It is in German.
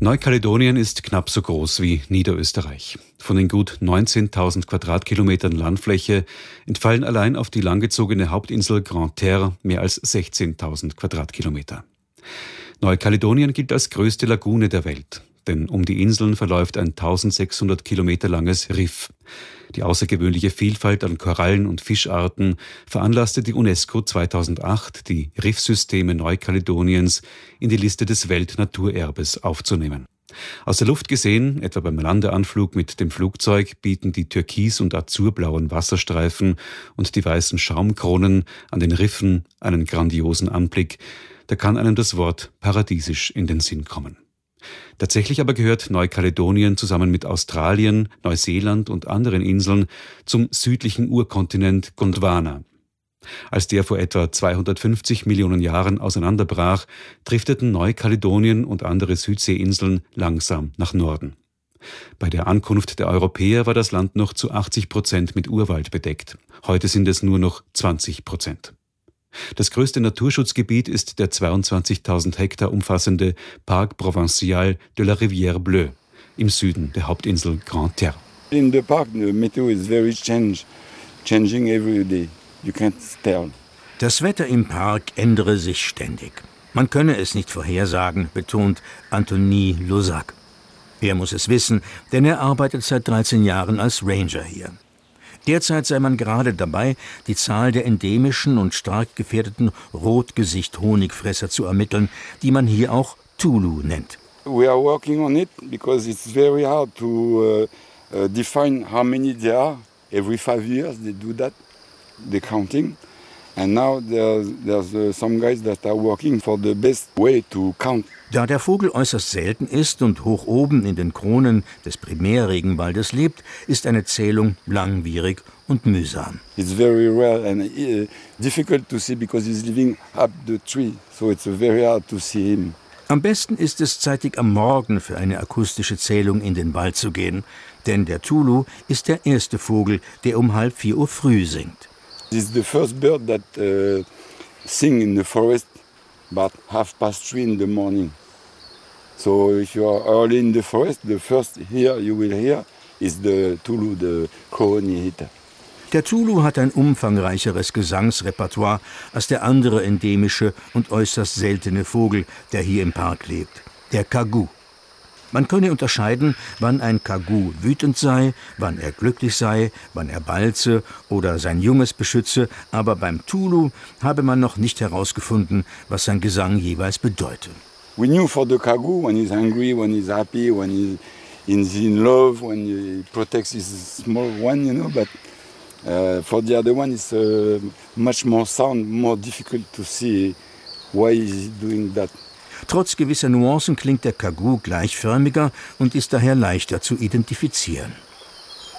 Neukaledonien ist knapp so groß wie Niederösterreich. Von den gut 19.000 Quadratkilometern Landfläche entfallen allein auf die langgezogene Hauptinsel Grande-Terre mehr als 16.000 Quadratkilometer. Neukaledonien gilt als größte Lagune der Welt, denn um die Inseln verläuft ein 1600 Kilometer langes Riff. Die außergewöhnliche Vielfalt an Korallen und Fischarten veranlasste die UNESCO 2008, die Riffsysteme Neukaledoniens in die Liste des Weltnaturerbes aufzunehmen. Aus der Luft gesehen, etwa beim Landeanflug mit dem Flugzeug, bieten die türkis- und azurblauen Wasserstreifen und die weißen Schaumkronen an den Riffen einen grandiosen Anblick. Da kann einem das Wort paradiesisch in den Sinn kommen. Tatsächlich aber gehört Neukaledonien zusammen mit Australien, Neuseeland und anderen Inseln zum südlichen Urkontinent Gondwana. Als der vor etwa 250 Millionen Jahren auseinanderbrach, drifteten Neukaledonien und andere Südseeinseln langsam nach Norden. Bei der Ankunft der Europäer war das Land noch zu 80% mit Urwald bedeckt. Heute sind es nur noch 20%. Das größte Naturschutzgebiet ist der 22.000 Hektar umfassende Parc Provincial de la Rivière Bleue im Süden der Hauptinsel Grande-Terre. In the park, the meteo is very changing every day. You can't tell. Das Wetter im Park ändere sich ständig. Man könne es nicht vorhersagen, betont Anthony Losac. Er muss es wissen, denn er arbeitet seit 13 Jahren als Ranger hier. Derzeit sei man gerade dabei, die Zahl der endemischen und stark gefährdeten Rotgesicht-Honigfresser zu ermitteln, die man hier auch Tulu nennt. We are working on it because it's very hard to define how many there are. Every 5 years they do that, the counting. And now there's some guys that are working for the best way to count. Da der Vogel äußerst selten ist und hoch oben in den Kronen des Primärregenwaldes lebt, ist eine Zählung langwierig und mühsam. It's very rare and difficult to see because he's living up the tree, so it's very hard to see him. Am besten ist es, zeitig am Morgen für eine akustische Zählung in den Wald zu gehen, denn der Tulu ist der erste Vogel, der um 3:30 Uhr früh singt. This is the first bird that sing in the forest about 3:30 in the morning. So if you are early in the forest, the first you will hear is the Tulu, the Kroonihita. Der Tulu hat ein umfangreicheres Gesangsrepertoire als der andere endemische und äußerst seltene Vogel, der hier im Park lebt, der Kagu. Man könne unterscheiden, wann ein Kagu wütend sei, wann er glücklich sei, wann er balze oder sein Junges beschütze, aber beim Tulu habe man noch nicht herausgefunden, was sein Gesang jeweils bedeute. We knew for the Kagu when he's angry, when he's happy, when he's in love, when he protects his small one, you know, but for the other one it's much more sound, more difficult to see why he's doing that. Trotz gewisser Nuancen klingt der Kagu gleichförmiger und ist daher leichter zu identifizieren.